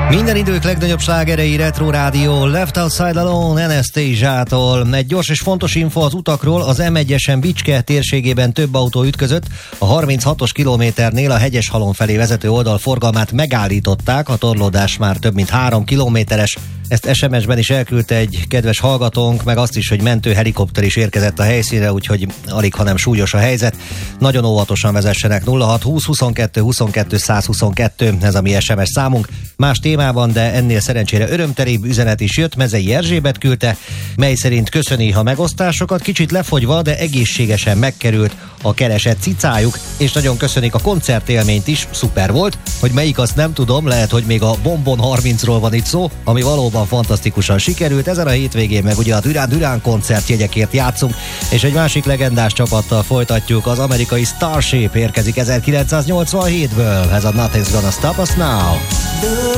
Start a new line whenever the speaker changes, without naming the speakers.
Minden idők legnagyobb slágerei, Retro Rádió, Left Outside Alone, Anastasia-tól. Egy gyors és fontos info az utakról: az M1-esen Bicske térségében több autó ütközött. A 36-os kilométernél a Hegyeshalom felé vezető oldal forgalmát megállították, a torlódás már több mint 3 kilométeres. Ezt SMS-ben is elküldte egy kedves hallgatónk, meg azt is, hogy mentőhelikopter is érkezett a helyszínre, úgyhogy alig, hanem súlyos a helyzet. Nagyon óvatosan vezessenek. 06 20 22 22 122, ez a mi SMS számunk. Más témában, de ennél szerencsére örömteribb üzenet is jött. Mezei Erzsébet küldte, mely szerint köszöni a megosztásokat, kicsit lefogyva, de egészségesen megkerült a keresett cicájuk, és nagyon köszönik a koncertélményt is, szuper volt. Hogy melyik, azt nem tudom, lehet, hogy még a Bonbon 30-ról van itt szó, ami valóban fantasztikusan sikerült. Ezen a hétvégén meg ugye a Duran Duran koncertjegyekért játszunk, és egy másik legendás csapattal folytatjuk. Az amerikai Starship érkezik 1987-ből, ez a Nothing's Gonna Stop Us Now.